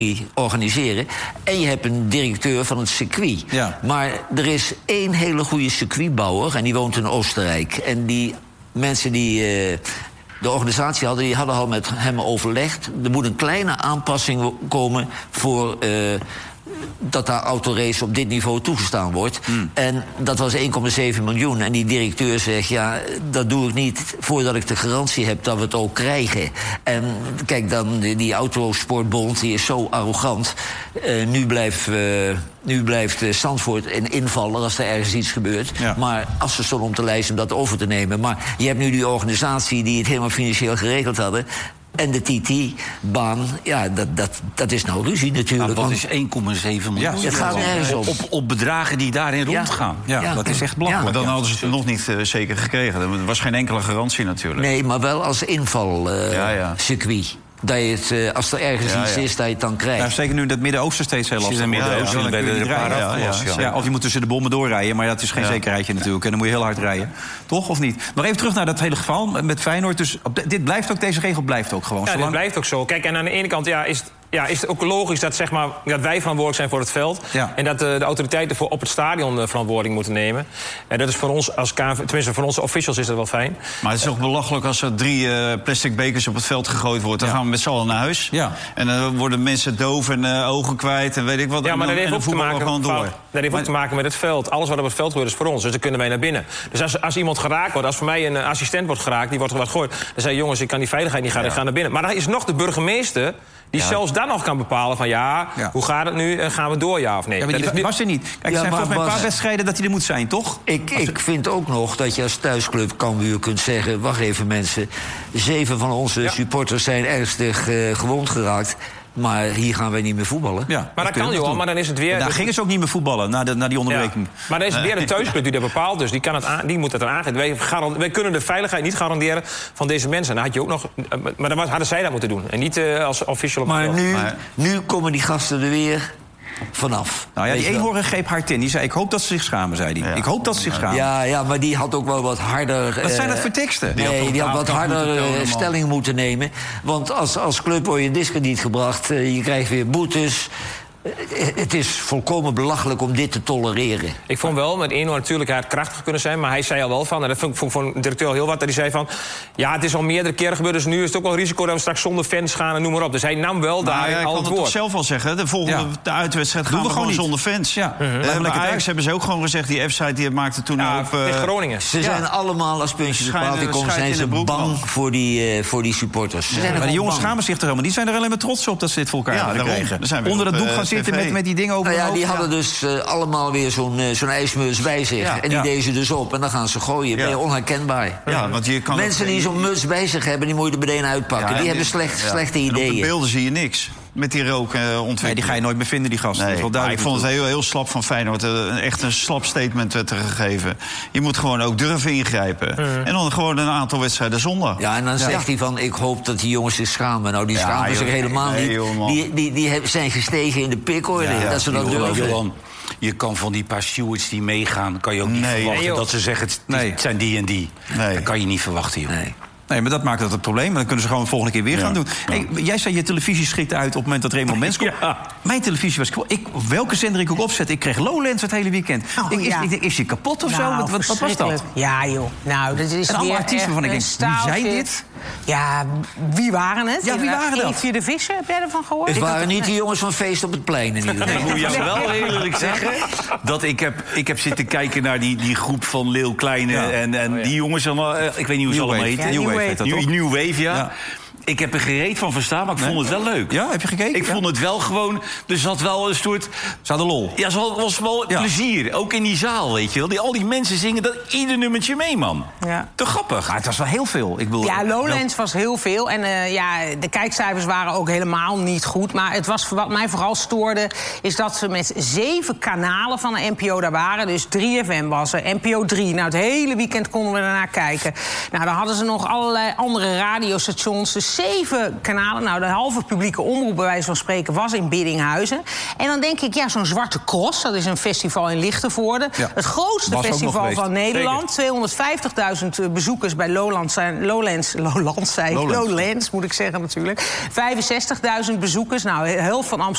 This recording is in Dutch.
organiseren. En je hebt een directeur van het circuit. Ja. Maar er is één hele goede circuitbouwer en die woont in Oostenrijk. En die mensen die de organisatie hadden, die hadden al met hem overlegd. Er moet een kleine aanpassing komen voor dat daar autorace op dit niveau toegestaan wordt. En dat was 1,7 miljoen. En die directeur zegt, ja, dat doe ik niet voordat ik de garantie heb dat we het ook krijgen. En kijk, dan die Autosportbond, die is zo arrogant. Nu blijft Zandvoort een invaller als er ergens iets gebeurt. Ja. Maar als ze stonden om te lijsten om dat over te nemen. Maar je hebt nu die organisatie die het helemaal financieel geregeld hadden. En de TT-baan, ja, dat is nou ruzie natuurlijk. Nou, dat is 1,7 miljoen. Ja, het gaat nergens op bedragen die daarin rondgaan. Ja, dat is echt belachelijk. Maar dan hadden ze het nog niet zeker gekregen. Er was geen enkele garantie natuurlijk. Nee, maar wel als invalcircuit. Dat je het, als er ergens iets is, dat je het dan krijgt. Nou, zeker nu in het Midden-Oosten steeds heel lastig. Of je moet tussen de bommen doorrijden. Maar dat is geen zekerheidje natuurlijk. En dan moet je heel hard rijden. Toch, of niet? Nog even terug naar dat hele geval met Feyenoord. Dus dit blijft ook, deze regel blijft ook gewoon. Ja, dit blijft ook zo. Kijk, en aan de ene kant is het ook logisch dat, zeg maar, dat wij verantwoordelijk zijn voor het veld. Ja. En dat de autoriteiten op het stadion verantwoording moeten nemen. En dat is voor ons als KNVB, tenminste voor onze officials is dat wel fijn. Maar het is toch belachelijk als er 3 plastic bekers op het veld gegooid wordt. Dan gaan we met z'n allen naar huis. Ja. En dan worden mensen doof en ogen kwijt en weet ik wat. Ja, maar dat heeft ook te maken met het veld. Alles wat op het veld gebeurt is voor ons. Dus dan kunnen wij naar binnen. Dus als iemand geraakt wordt, als voor mij een assistent wordt geraakt, die wordt gegooid, dan zei jongens, ik kan die veiligheid niet gaan, ik ga naar binnen. Maar dan is nog de burgemeester die zelfs dan nog kan bepalen van hoe gaat het nu? Gaan we door, ja of nee? Ja, dat was er niet. Kijk, er zijn volgens mij een paar wedstrijden dat hij er moet zijn, toch? Ik vind ook nog dat je als thuisclub Cambuur kunt zeggen, wacht even mensen, 7 van onze supporters zijn ernstig gewond geraakt. Maar hier gaan wij niet meer voetballen. Ja, maar dat kan, Johan, maar dan is het weer. Daar gingen ze ook niet meer voetballen na die onderbreking. Ja. Maar dan is het weer de thuisclub die dat bepaalt. Dus die moet dat eraan geven. Wij kunnen de veiligheid niet garanderen van deze mensen. Dan had je ook nog. Maar dan hadden zij dat moeten doen. En niet als official. Maar nu komen die gasten er weer vanaf. Nou ja, die eenhoorn greep hard in. Die zei, ik hoop dat ze zich schamen, zei hij. Ja. Ik hoop dat ze zich schamen. Ja, maar die had ook wel wat harder. Wat zijn dat voor teksten? Die had wat harder stelling moeten nemen. Want als club word je in diskrediet gebracht. Je krijgt weer boetes. Het is volkomen belachelijk om dit te tolereren. Ik vond wel met Eenhoorn natuurlijk hij had krachtig kunnen zijn. Maar hij zei al wel van, en dat vond ik voor een directeur al heel wat, dat hij zei van, ja, het is al meerdere keren gebeurd, dus nu is het ook wel risico dat we straks zonder fans gaan en noem maar op. Dus hij nam wel daar al het woord. Ik kan het toch zelf wel zeggen. De volgende uitwedstrijd gaan we gewoon zonder fans. Ja. Bij Ajax hebben ze ook gewoon gezegd, die F-site die maakte toen op Groningen. Ze zijn allemaal als puntjes op paaltje komen, zijn ze bang voor die supporters. Maar de jongens schamen zich er helemaal. Die zijn er alleen maar trots op dat ze dit voor elkaar hebben gekregen. Onder dat doek gaan zitten met die dingen over hun hoofd. Die hadden dus allemaal weer zo'n ijsmuts bij zich. Ja, en die deden ze dus op. En dan gaan ze gooien. Ben je onherkenbaar. Ja, want je kan mensen die zo'n muts bij zich hebben, die moet je er meteen uitpakken. Die hebben slechte ideeën. Op de beelden zie je niks. Met die rookontwikkeling. Nee, die ga je nooit meer vinden, die gasten. Nee, dat is wel duidelijk. Ik vond het heel slap van Feyenoord. Echt een slap statement werd er gegeven. Je moet gewoon ook durven ingrijpen. En dan gewoon een aantal wedstrijden zonder. Ja, en dan zegt hij van, ik hoop dat die jongens zich schamen. Nou, die schamen zich helemaal niet. Die zijn gestegen in de pickorde. Dat ze dat durven. Je kan van die paar stewards die meegaan, kan je ook niet verwachten dat ze zeggen, het zijn die en die. Dat kan je niet verwachten, joh. Nee, maar dat maakt dat het probleem. Maar dan kunnen ze gewoon de volgende keer weer gaan doen. Hey, jij zei, je televisie schikte uit op het moment dat Raymond Mens komt. Mijn televisie was... welke zender ik ook opzet, ik kreeg Lowlands het hele weekend. Is die kapot of zo? Wat was dat? Ja, joh. Nou, dat is en allemaal artiesten waarvan ik denk, wie zijn dit? Ja, wie waren het? Ja, wie waren dat? Eefje de Visser, heb jij ervan gehoord? Het waren niet de jongens van Feest op het Plein. Ik moet jou wel eerlijk zeggen dat ik heb zitten kijken naar die groep van Leeuw Kleine en die jongens allemaal. Ik weet niet hoe ze allemaal heten. New Wave, ja. Ik heb er gereed van verstaan, maar ik vond het wel leuk. Ja, heb je gekeken? Ik vond het wel gewoon... Er zat wel een soort... Ze hadden lol. Ja, er was wel plezier. Ook in die zaal, weet je wel. Al die mensen zingen dat ieder nummertje mee, man. Ja. Te grappig. Maar het was wel heel veel. Ik bedoel, Lowlands was heel veel. En de kijkcijfers waren ook helemaal niet goed. Maar het was, wat mij vooral stoorde, is dat ze met 7 kanalen van de NPO daar waren. Dus 3FM was er, NPO 3. Nou, het hele weekend konden we daarnaar kijken. Nou, dan hadden ze nog allerlei andere radiostations. De 7 kanalen. Nou, de halve publieke omroep, bij wijze van spreken, was in Biddinghuizen. En dan denk ik, Zo'n Zwarte Cross, dat is een festival in Lichtenvoorde. Ja. Het grootste festival van Nederland. 250.000 bezoekers bij Lowlands, moet ik zeggen natuurlijk. 65.000 bezoekers. Nou, heel van Amsterdam.